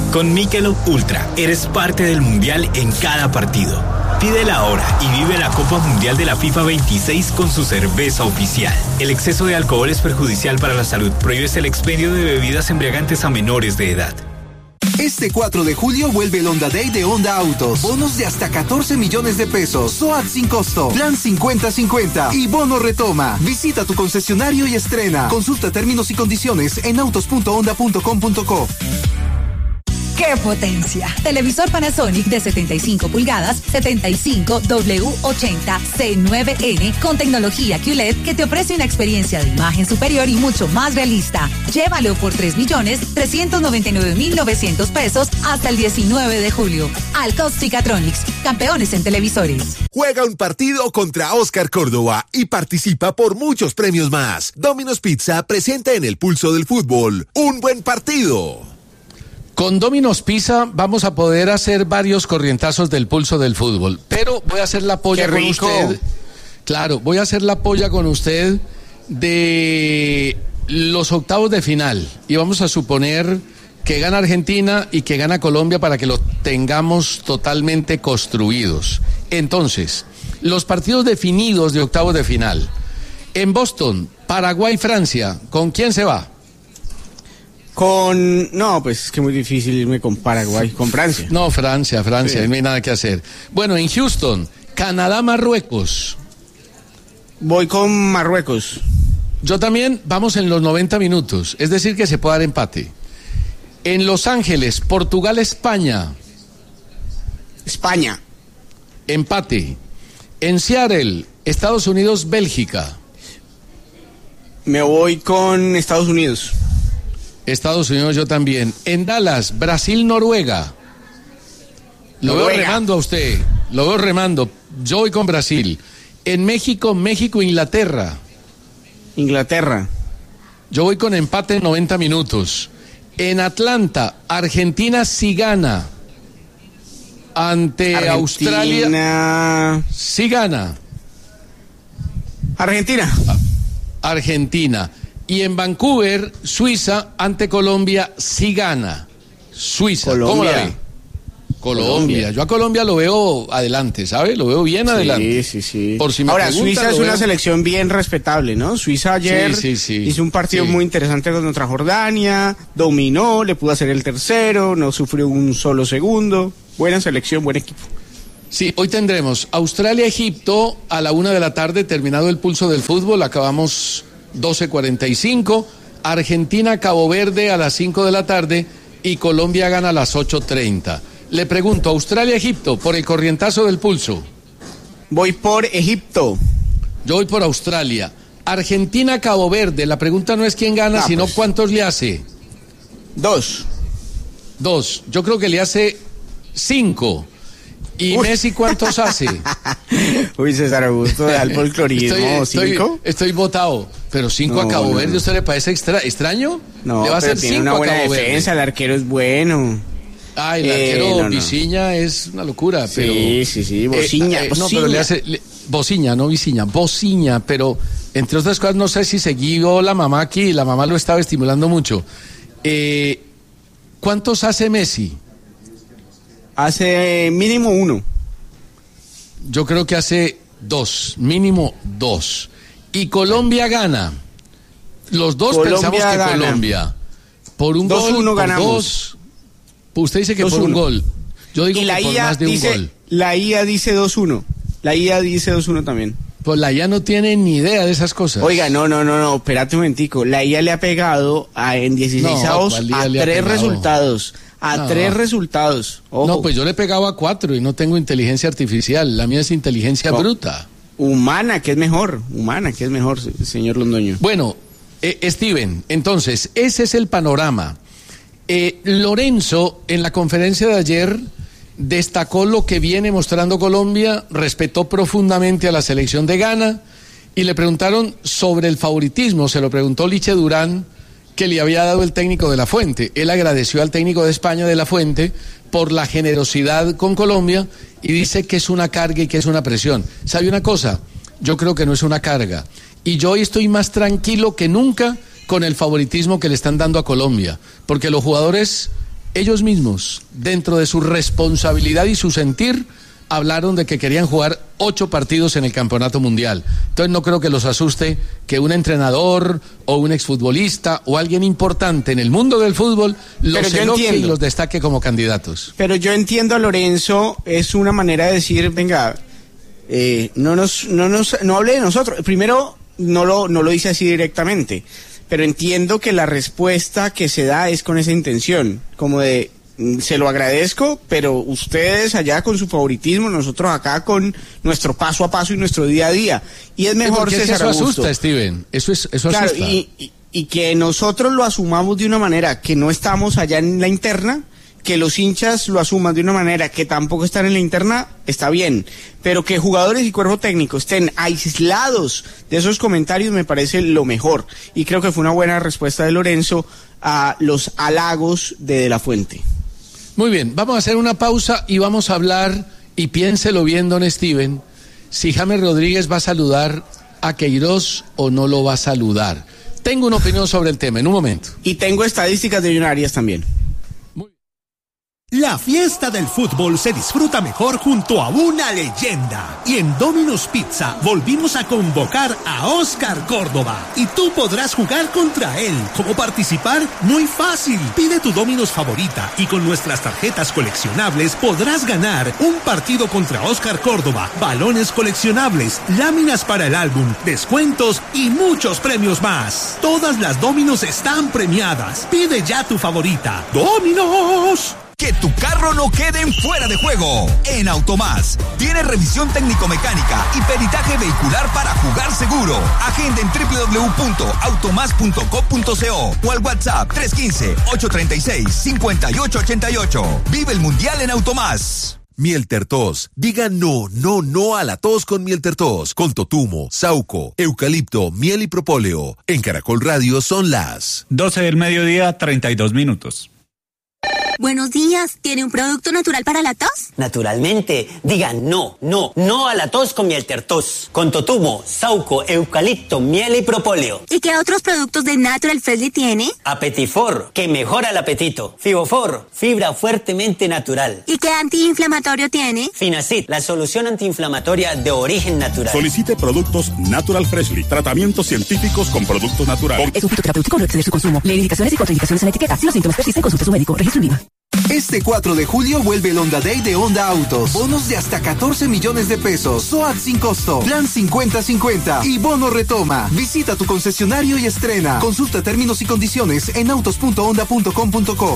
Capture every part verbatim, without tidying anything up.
Con Michelob Ultra, eres parte del Mundial en cada partido. Pídela ahora y vive la Copa Mundial de la FIFA veintiséis con su cerveza oficial. El exceso de alcohol es perjudicial para la salud. Prohíbes el expendio de bebidas embriagantes a menores de edad. Este cuatro de julio vuelve el Honda Day de Honda Autos. Bonos de hasta catorce millones de pesos. S O A T sin costo. Plan cincuenta cincuenta. Y bono retoma. Visita tu concesionario y estrena. Consulta términos y condiciones en autos punto honda punto com punto co. ¡Qué potencia! Televisor Panasonic de setenta y cinco pulgadas, setenta y cinco W ochenta C nueve N con tecnología Q L E D que te ofrece una experiencia de imagen superior y mucho más realista. Llévalo por tres millones trescientos noventa y nueve mil novecientos pesos hasta el diecinueve de julio. Alcos-Chicatronics, campeones en televisores. Juega un partido contra Oscar Córdoba y participa por muchos premios más. Domino's Pizza presenta en el Pulso del Fútbol un buen partido. Con Domino's Pizza vamos a poder hacer varios corrientazos del pulso del fútbol, pero voy a hacer la polla con usted. Claro, voy a hacer la polla con usted de los octavos de final y vamos a suponer que gana Argentina y que gana Colombia para que lo tengamos totalmente construidos. Entonces, los partidos definidos de octavos de final. En Boston, Paraguay-Francia, ¿con quién se va? Con... No, pues es que muy difícil irme con Paraguay, con Francia. No, Francia, Francia, sí. No hay nada que hacer. Bueno, en Houston, Canadá-Marruecos. Voy con Marruecos. Yo también, vamos en los noventa minutos, es decir que se puede dar empate. En Los Ángeles, Portugal-España. España. Empate. En Seattle, Estados Unidos-Bélgica. Me voy con Estados Unidos. Estados Unidos yo también. En Dallas, Brasil-Noruega. Lo Noruega. veo remando a usted, lo veo remando. Yo voy con Brasil. En México, México-Inglaterra. Inglaterra. Yo voy con empate en noventa minutos. En Atlanta, Argentina sí gana. Ante Argentina... Australia sí gana. Argentina. Argentina. Y en Vancouver, Suiza, ante Colombia, sí gana. Suiza, Colombia. ¿Cómo la ve? Colombia. Colombia. Yo a Colombia lo veo adelante, ¿sabe? Lo veo bien sí, adelante. Sí, sí, sí. Por si me Ahora, pregunta, Suiza es veo... una selección bien respetable, ¿no? Suiza ayer sí, sí, sí. hizo un partido sí. muy interesante contra Jordania, dominó, le pudo hacer el tercero, no sufrió un solo segundo. Buena selección, buen equipo. Sí, hoy tendremos Australia-Egipto a la una de la tarde, terminado el pulso del fútbol, acabamos... doce cuarenta y cinco, Argentina-Cabo Verde a las cinco de la tarde y Colombia gana a las ocho treinta. Le pregunto, Australia-Egipto, por el corrientazo del pulso. Voy por Egipto. Yo voy por Australia. Argentina-Cabo Verde, la pregunta no es quién gana, ah, sino pues. cuántos le hace. Dos. Dos, yo creo que le hace cinco. ¿Y Uy. Messi cuántos hace? Uy, César Augusto, al folclorismo, estoy, ¿cinco? Estoy, estoy votado, pero cinco no, a Cabo no, Verde, ¿usted le parece extra, extraño? No, le va a pero hacer tiene cinco una buena a Cabo defensa, Verde. El arquero es bueno. Ah, el eh, arquero no, no. Viciña es una locura, pero... Sí, sí, sí, Bociña, eh, eh, Bociña. No, pero le hace... Le, Bociña, no Viciña, Bociña, pero entre otras cosas no sé si seguió la mamá aquí, la mamá lo estaba estimulando mucho. Eh, ¿Cuántos hace Messi? Hace mínimo uno. Yo creo que hace dos, mínimo dos. Y Colombia gana. Los dos Colombia pensamos que gana. Colombia. Por un dos, gol, uno por ganamos. dos. Usted dice que dos, por uno. un gol. Yo digo y la que por I A más de dice, un gol. La I A dice dos uno. La I A dice dos uno también. Pues la I A no tiene ni idea de esas cosas. Oiga, no, no, no, no, espérate un momentico. La I A le ha pegado a, en dieciséis no, avos a tres resultados. A no. tres resultados. Ojo. No, pues yo le he pegado a cuatro y no tengo inteligencia artificial. La mía es inteligencia no. bruta. Humana, que es mejor. Humana, que es mejor, señor Londoño. Bueno, eh, Steven, entonces, ese es el panorama. Eh, Lorenzo, en la conferencia de ayer, destacó lo que viene mostrando Colombia, respetó profundamente a la selección de Ghana y le preguntaron sobre el favoritismo. Se lo preguntó Liche Durán, que le había dado el técnico de La Fuente. Él agradeció al técnico de España de La Fuente por la generosidad con Colombia y dice que es una carga y que es una presión. ¿Sabe una cosa? Yo creo que no es una carga. Y yo hoy estoy más tranquilo que nunca con el favoritismo que le están dando a Colombia, porque los jugadores ellos mismos, dentro de su responsabilidad y su sentir, hablaron de que querían jugar ocho partidos en el Campeonato Mundial. Entonces no creo que los asuste que un entrenador o un exfutbolista o alguien importante en el mundo del fútbol los elogie y los destaque como candidatos. Pero yo entiendo a Lorenzo, es una manera de decir, venga, eh, no nos, no nos, no hable de nosotros. Primero, no lo, no lo dice así directamente, pero entiendo que la respuesta que se da es con esa intención, como de, se lo agradezco, pero ustedes allá con su favoritismo, nosotros acá con nuestro paso a paso y nuestro día a día. Y es mejor, César César Augusto. Eso asusta, Augusto. Steven, eso es, eso claro, asusta. Y, y, y que nosotros lo asumamos de una manera que no estamos allá en la interna, que los hinchas lo asuman de una manera que tampoco están en la interna, está bien, pero que jugadores y cuerpo técnico estén aislados de esos comentarios me parece lo mejor, y creo que fue una buena respuesta de Lorenzo a los halagos de De La Fuente. Muy bien, vamos a hacer una pausa y vamos a hablar, y piénselo bien, don Steven, si James Rodríguez va a saludar a Queiroz o no lo va a saludar. Tengo una opinión sobre el tema, en un momento. Y tengo estadísticas de Millonarias también. La fiesta del fútbol se disfruta mejor junto a una leyenda. Y en Domino's Pizza volvimos a convocar a Oscar Córdoba. Y tú podrás jugar contra él. ¿Cómo participar? Muy fácil. Pide tu Domino's favorita y con nuestras tarjetas coleccionables podrás ganar un partido contra Oscar Córdoba, balones coleccionables, láminas para el álbum, descuentos y muchos premios más. Todas las Domino's están premiadas. Pide ya tu favorita. ¡Domino's! Que tu carro no quede en fuera de juego. En Automás tiene revisión técnico-mecánica y peritaje vehicular para jugar seguro. Agenda en doble u doble u doble u punto automás punto co punto co o al WhatsApp tres uno cinco, ocho tres seis, cinco ocho ocho ocho. Vive el Mundial en Automás. Mieltertos. Diga no, no, no a la tos con Mieltertos. Con totumo, sauco, eucalipto, miel y propóleo. En Caracol Radio son las doce del mediodía, treinta y dos minutos. Buenos días, ¿tiene un producto natural para la tos? Naturalmente, digan no, no, no a la tos con Mieltertos, con totumo, sauco, eucalipto, miel y propóleo. ¿Y qué otros productos de Natural Freshly tiene? Apetifor, que mejora el apetito. Fibofor, fibra fuertemente natural. ¿Y qué antiinflamatorio tiene? Finacid, la solución antiinflamatoria de origen natural. Solicite productos Natural Freshly, tratamientos científicos con productos naturales. Es un fitoterapéutico, no exceder su consumo. Lee indicaciones y contraindicaciones en etiqueta. Si los síntomas persisten, consulte a su médico. Registro en Viva. Este cuatro de julio vuelve el Honda Day de Honda Autos. Bonos de hasta catorce millones de pesos. S O A T sin costo. Plan cincuenta cincuenta. Y bono retoma. Visita tu concesionario y estrena. Consulta términos y condiciones en autos punto honda punto com punto co.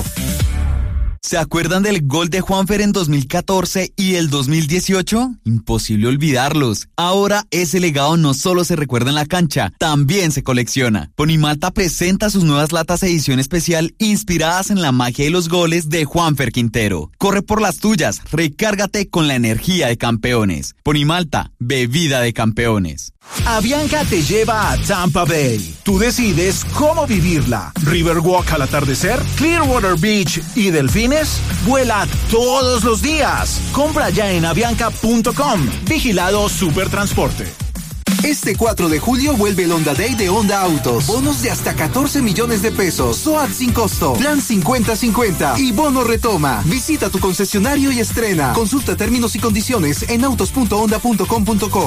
¿Se acuerdan del gol de Juanfer en dos mil catorce y el dos mil dieciocho? Imposible olvidarlos. Ahora ese legado no solo se recuerda en la cancha, también se colecciona. Ponimalta presenta sus nuevas latas edición especial inspiradas en la magia de los goles de Juanfer Quintero. Corre por las tuyas, recárgate con la energía de campeones. Ponimalta, bebida de campeones. Avianca te lleva a Tampa Bay. Tú decides cómo vivirla. Riverwalk al atardecer, Clearwater Beach y delfines. Vuela todos los días. Compra ya en avianca punto com. Vigilado Supertransporte. Este cuatro de julio vuelve el Honda Day de Honda Autos. Bonos de hasta catorce millones de pesos. S O A T sin costo. Plan cincuenta cincuenta. Y bono retoma. Visita tu concesionario y estrena. Consulta términos y condiciones en autos punto honda punto com punto co.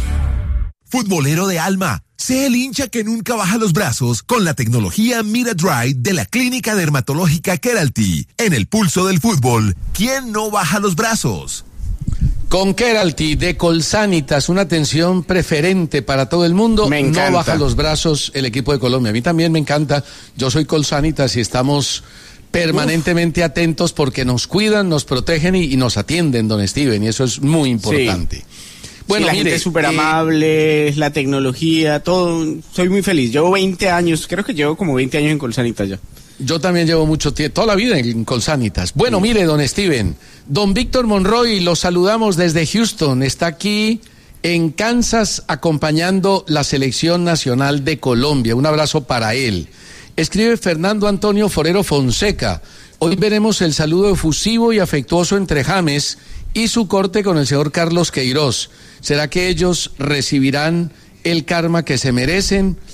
Futbolero de alma, sé el hincha que nunca baja los brazos con la tecnología Miradry de la Clínica Dermatológica Keralty. En el pulso del fútbol, ¿quién no baja los brazos? Con Keralty de Colsanitas, una atención preferente para todo el mundo. Me encanta. No baja los brazos el equipo de Colombia. A mí también me encanta. Yo soy Colsanitas y estamos permanentemente Uf. atentos porque nos cuidan, nos protegen y, y nos atienden, don Steven, y eso es muy importante. Sí. Bueno, sí, la mire, gente es súper eh, amable, la tecnología, todo. Soy muy feliz. Llevo veinte años, creo que llevo como veinte años en Colsanitas ya. Yo también llevo mucho tiempo, toda la vida en Colsanitas. Bueno, sí. Mire, don Steven, don Víctor Monroy, lo saludamos desde Houston. Está aquí en Kansas acompañando la selección nacional de Colombia. Un abrazo para él. Escribe Fernando Antonio Forero Fonseca. Hoy veremos el saludo efusivo y afectuoso entre James y su corte con el señor Carlos Queiroz. ¿Será que ellos recibirán el karma que se merecen?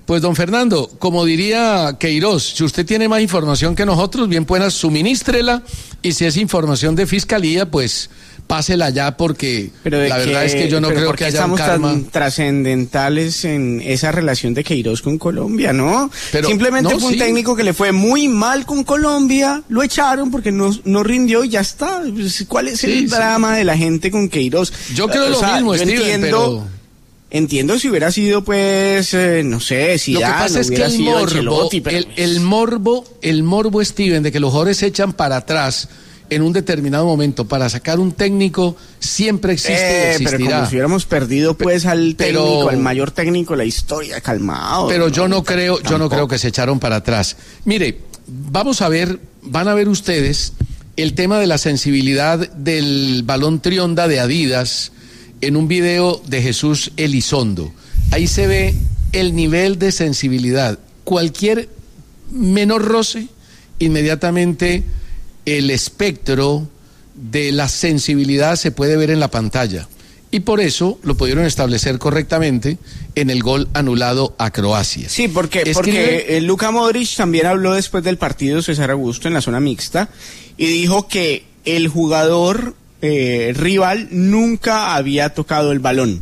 Pues don Fernando, como diría Queiroz, si usted tiene más información que nosotros, bien buena, suministrela, y si es información de fiscalía, pues pásela ya, porque la verdad que, es que yo no creo que haya un karma. Estamos tan trascendentales en esa relación de Queiroz con Colombia, ¿no? Pero, Simplemente no, fue un sí. técnico que le fue muy mal con Colombia, lo echaron porque no, no rindió y ya está. ¿Cuál es sí, el sí. drama de la gente con Queiroz? Yo creo o lo sea, mismo, Steven, entiendo, pero... Entiendo si hubiera sido, pues, eh, no sé, si lo que pasa es que el morbo, pero... el, el morbo, el morbo, Steven, de que los jugadores se echan para atrás en un determinado momento para sacar un técnico siempre existe eh, y existirá. Pero como si hubiéramos perdido, pues, al técnico, pero, al mayor técnico de la historia, calmado. Pero ¿no? yo no creo, Tampoco. yo no creo que se echaron para atrás. Mire, vamos a ver, van a ver ustedes el tema de la sensibilidad del balón Trionda de Adidas en un video de Jesús Elizondo. Ahí se ve el nivel de sensibilidad. Cualquier menor roce, inmediatamente el espectro de la sensibilidad se puede ver en la pantalla. Y por eso lo pudieron establecer correctamente en el gol anulado a Croacia. Sí, porque, Escribe... porque eh, Luka Modric también habló después del partido, César Augusto, en la zona mixta, y dijo que el jugador... Eh, rival nunca había tocado el balón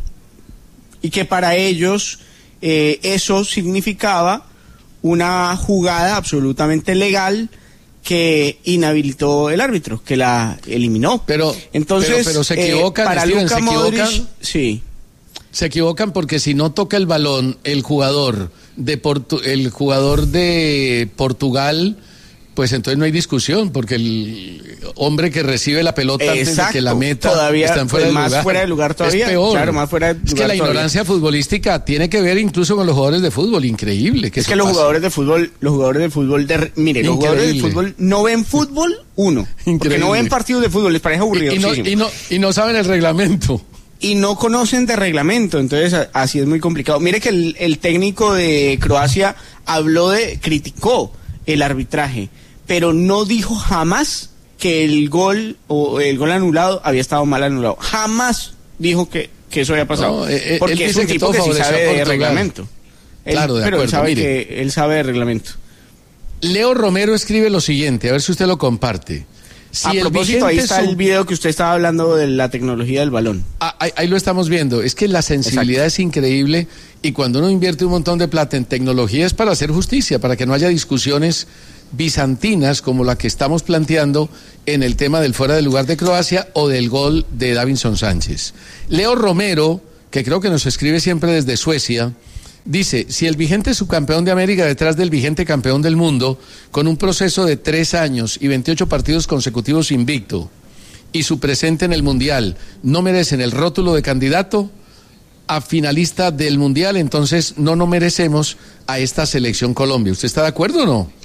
y que para ellos eh, eso significaba una jugada absolutamente legal que inhabilitó el árbitro, que la eliminó. Pero entonces, pero, pero se equivocan, eh, para Steven, Luka se Modric, equivocan. Sí. Se equivocan porque si no toca el balón el jugador de Portu- el jugador de Portugal, pues entonces no hay discusión, porque el hombre que recibe la pelota Exacto, antes de que la meta todavía, está fuera pues del más lugar. fuera de lugar todavía. Es peor. Claro, más fuera de lugar es que la todavía. ignorancia futbolística tiene que ver incluso con los jugadores de fútbol, increíble. Que es que los pasa. jugadores de fútbol, los jugadores de fútbol, de, mire, los jugadores de fútbol no ven fútbol, uno, increíble. Porque no ven partidos de fútbol, les parece aburrido. Y, y, no, y, no, y no saben el reglamento. Y no conocen de reglamento, entonces así es muy complicado. Mire que el, el técnico de Croacia habló de, criticó el arbitraje, pero no dijo jamás que el gol o el gol anulado había estado mal anulado. Jamás dijo que, que eso había pasado. No, eh, porque es un tipo que, que sí sabe de reglamento. Claro, él, de pero acuerdo, él sabe mire. que él sabe de reglamento. Leo Romero escribe lo siguiente, a ver si usted lo comparte. Si a propósito, ahí está su... el video que usted estaba hablando de la tecnología del balón. Ah, ahí, ahí lo estamos viendo. Es que la sensibilidad Exacto. es increíble y cuando uno invierte un montón de plata en tecnología es para hacer justicia, para que no haya discusiones bizantinas como la que estamos planteando en el tema del fuera del lugar de Croacia o del gol de Davinson Sánchez. Leo Romero, que creo que nos escribe siempre desde Suecia, dice, si el vigente subcampeón de América detrás del vigente campeón del mundo, con un proceso de tres años y veintiocho partidos consecutivos invicto, y su presente en el Mundial, no merecen el rótulo de candidato a finalista del Mundial, entonces no nos merecemos a esta selección Colombia. ¿Usted está de acuerdo o no?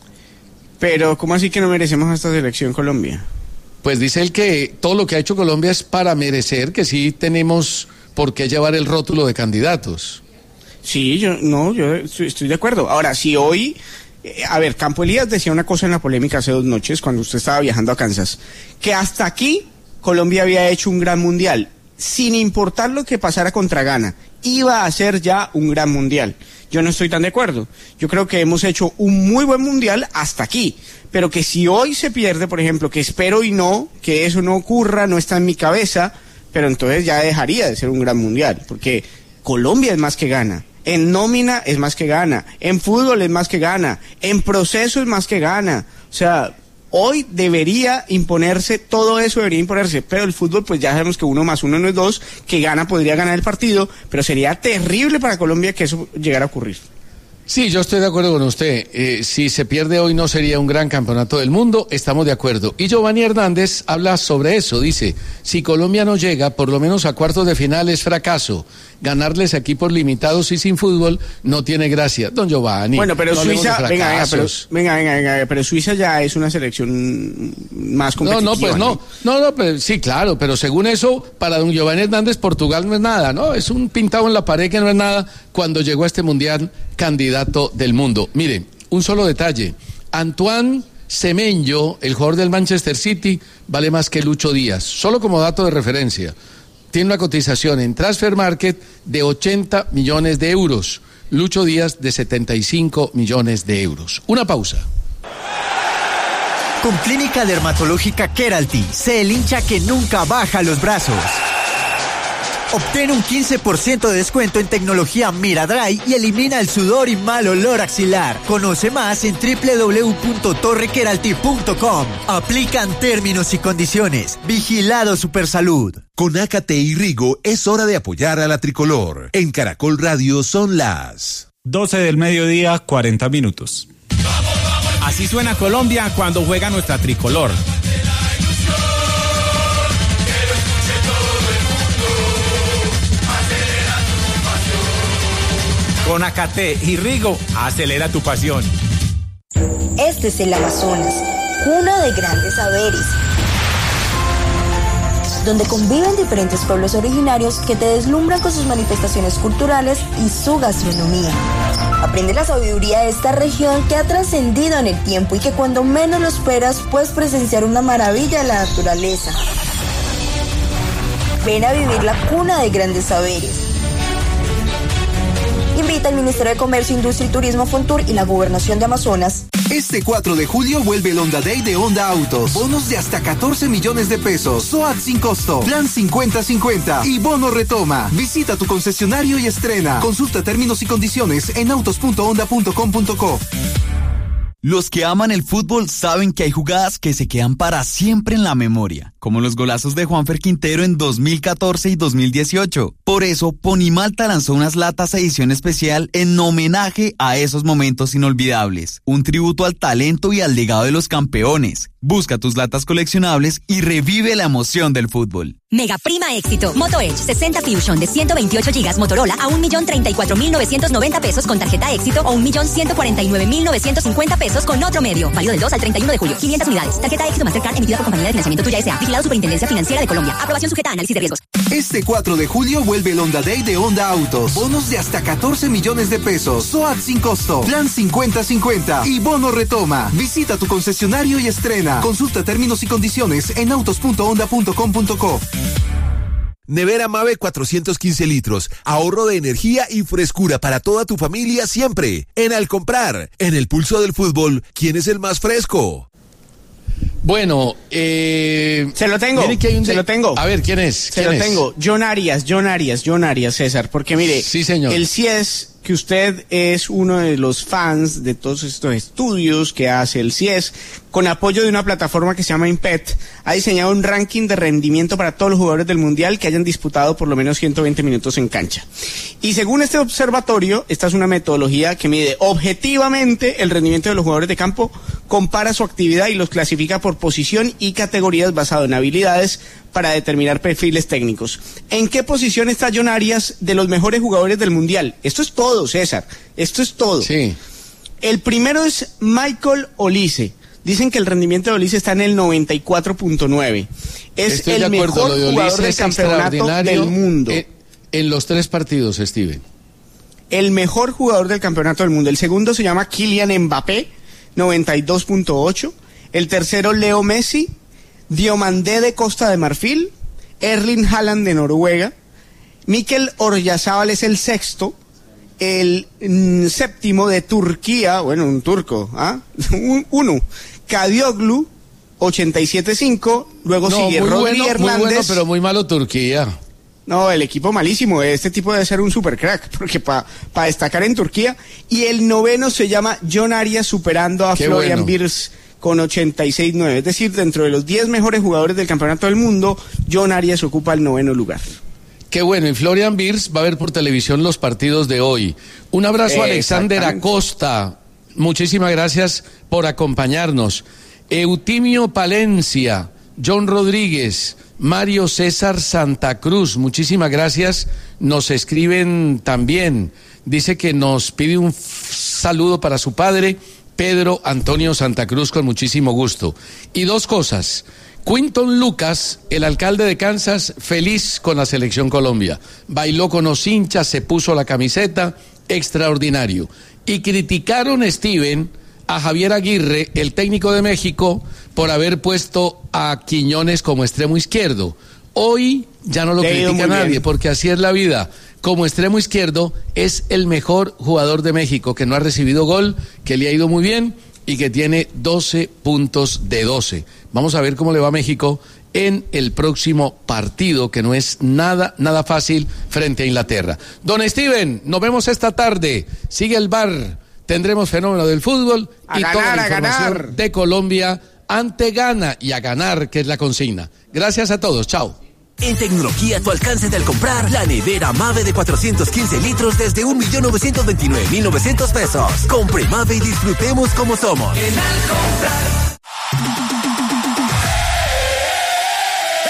Pero, ¿cómo así que no merecemos a esta selección Colombia? Pues dice él que todo lo que ha hecho Colombia es para merecer que sí tenemos por qué llevar el rótulo de candidatos. Sí, yo no, yo estoy de acuerdo. Ahora, si hoy, eh, a ver, Campo Elías decía una cosa en la polémica hace dos noches cuando usted estaba viajando a Kansas, que hasta aquí Colombia había hecho un gran mundial, sin importar lo que pasara contra Ghana, iba a ser ya un gran mundial. Yo no estoy tan de acuerdo. Yo creo que hemos hecho un muy buen mundial hasta aquí, pero que si hoy se pierde, por ejemplo, que espero y no, que eso no ocurra, no está en mi cabeza, pero entonces ya dejaría de ser un gran mundial, porque Colombia es más que Ghana. En nómina es más que gana, en fútbol es más que gana, en proceso es más que gana. O sea, hoy debería imponerse, todo eso debería imponerse, pero el fútbol pues ya sabemos que uno más uno no es dos, que gana podría ganar el partido, pero sería terrible para Colombia que eso llegara a ocurrir. Sí, yo estoy de acuerdo con usted. Eh, si se pierde hoy no sería un gran campeonato del mundo, estamos de acuerdo. Y Giovanni Hernández habla sobre eso, dice, si Colombia no llega por lo menos a cuartos de final es fracaso. Ganarles aquí por limitados y sin fútbol no tiene gracia. Don Giovanni. Bueno, pero no Suiza, venga, venga, pero, venga, venga, venga, pero Suiza ya es una selección más competitiva. No, no, pues no, no, no, pero, sí, claro, pero según eso, para don Giovanni Hernández, Portugal no es nada, ¿no? Es un pintado en la pared que no es nada cuando llegó a este mundial candidato del mundo. Mire, un solo detalle. Antoine Semenyo, el jugador del Manchester City, vale más que Lucho Díaz. Solo como dato de referencia. Tiene una cotización en Transfer Market de ochenta millones de euros. Lucho Díaz de setenta y cinco millones de euros. Una pausa. Con Clínica Dermatológica Keralty, sé el hincha que nunca baja los brazos. Obtén un quince por ciento de descuento en tecnología Miradry y elimina el sudor y mal olor axilar. Conoce más en doble u doble u doble u punto torre keralty punto com. Aplican términos y condiciones. Vigilado Supersalud. Con Ácate y Rigo es hora de apoyar a la tricolor. En Caracol Radio son las doce del mediodía, cuarenta minutos. Así suena Colombia cuando juega nuestra tricolor. Con Ácate y Rigo, acelera tu pasión. Este es el Amazonas, cuna de grandes saberes, donde conviven diferentes pueblos originarios que te deslumbran con sus manifestaciones culturales y su gastronomía. Aprende la sabiduría de esta región que ha trascendido en el tiempo y que cuando menos lo esperas puedes presenciar una maravilla de la naturaleza. Ven a vivir la cuna de grandes saberes. Invita al Ministerio de Comercio, Industria y Turismo, Fontur y la Gobernación de Amazonas. Este cuatro de julio vuelve el Honda Day de Honda Autos. Bonos de hasta catorce millones de pesos. S O A T sin costo. Plan cincuenta cincuenta. Y bono retoma. Visita tu concesionario y estrena. Consulta términos y condiciones en autos punto honda punto com punto co. Los que aman el fútbol saben que hay jugadas que se quedan para siempre en la memoria, como los golazos de Juanfer Quintero en dos mil catorce y dos mil dieciocho. Por eso, Ponimalta lanzó unas latas edición especial en homenaje a esos momentos inolvidables. Un tributo al talento y al legado de los campeones. Busca tus latas coleccionables y revive la emoción del fútbol. Mega prima éxito. Moto Edge sesenta Fusion de ciento veintiocho gigas Motorola a un millón treinta y cuatro mil novecientos noventa pesos con tarjeta éxito o un millón ciento cuarenta y nueve mil novecientos cincuenta pesos con otro medio. Válido del dos al treinta y uno de julio. quinientas unidades. Tarjeta éxito Mastercard emitida por compañía de financiamiento Tuya S A. Vigilado Superintendencia Financiera de Colombia. Aprobación sujeta a análisis de riesgos. Este cuatro de julio vuelve el Honda Day de Honda Autos. Bonos de hasta catorce millones de pesos. S O A T sin costo. Plan cincuenta cincuenta. Y bono retoma. Visita tu concesionario y estrena. Consulta términos y condiciones en autos punto honda punto com punto co. Nevera Mave cuatrocientos quince litros, ahorro de energía y frescura para toda tu familia siempre. En Al Comprar, en el pulso del fútbol, ¿quién es el más fresco? Bueno, eh... Se lo tengo, mire que hay un se de... lo tengo. A ver, ¿quién es? Se ¿Quién lo es? tengo. John Arias, John Arias, John Arias, César, porque mire, sí, señor. El C I E S, que usted es uno de los fans de todos estos estudios que hace el C I E S, con apoyo de una plataforma que se llama Impet, ha diseñado un ranking de rendimiento para todos los jugadores del Mundial que hayan disputado por lo menos ciento veinte minutos en cancha. Y según este observatorio, esta es una metodología que mide objetivamente el rendimiento de los jugadores de campo, compara su actividad y los clasifica por posición y categorías basado en habilidades para determinar perfiles técnicos. ¿En qué posición está John Arias de los mejores jugadores del Mundial? Esto es todo, César. Esto es todo. Sí. El primero es Michael Olise. Dicen que el rendimiento de Olise está en el noventa y cuatro punto nueve. Es Estoy el de acuerdo, mejor lo de jugador Olise del es campeonato extraordinario del mundo. En, en los tres partidos, Steven. El mejor jugador del campeonato del mundo. El segundo se llama Kylian Mbappé, noventa y dos punto ocho. El tercero, Leo Messi. Diomandé de Costa de Marfil. Erling Haaland de Noruega. Mikel Oryazábal es el sexto. El mm, séptimo de Turquía, bueno, un turco, ¿ah? un, uno. Kadioglu, ochenta y siete punto cinco. Luego No, sigue muy Rodri bueno, Hernández. muy bueno, pero muy malo Turquía. No, el equipo malísimo. Este tipo debe ser un super crack, porque para pa destacar en Turquía. Y el noveno se llama John Arias, superando a Qué Florian bueno. Wirtz con ochenta y seis punto nueve. Es decir, dentro de los diez mejores jugadores del campeonato del mundo, John Arias ocupa el noveno lugar. Qué bueno, y Florian Wirtz va a ver por televisión los partidos de hoy. Un abrazo a Alexander Acosta. Muchísimas gracias por acompañarnos. Eutimio Palencia, John Rodríguez, Mario César Santa Cruz, muchísimas gracias. Nos escriben también. Dice que nos pide un saludo para su padre, Pedro Antonio Santa Cruz, con muchísimo gusto. Y dos cosas. Quinton Lucas, el alcalde de Kansas, feliz con la Selección Colombia. Bailó con los hinchas, se puso la camiseta, extraordinario. Y criticaron, Steven, a Javier Aguirre, el técnico de México, por haber puesto a Quiñones como extremo izquierdo. Hoy ya no lo critica nadie, porque así es la vida. como extremo izquierdo, es el mejor jugador de México, que no ha recibido gol, que le ha ido muy bien y que tiene doce puntos de doce. Vamos a ver cómo le va a México en el próximo partido, que no es nada, nada fácil frente a Inglaterra. Don Steven, nos vemos esta tarde. Sigue el V A R, tendremos fenómeno del fútbol a y ganar, toda la a información ganar. de Colombia ante Ghana y a ganar, que es la consigna. Gracias a todos, chao. En tecnología, a tu alcance de al comprar la nevera Mave de cuatrocientos quince litros desde un millón novecientos veintinueve mil novecientos pesos. Compre Mave y disfrutemos como somos. En al comprar.